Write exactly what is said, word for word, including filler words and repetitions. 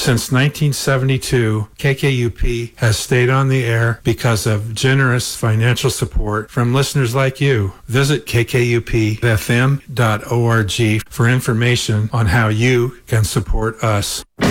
Since nineteen seventy-two, K K U P has stayed on the air because of generous financial support from listeners like you. Visit k k u p f m dot org for information on how you can support us.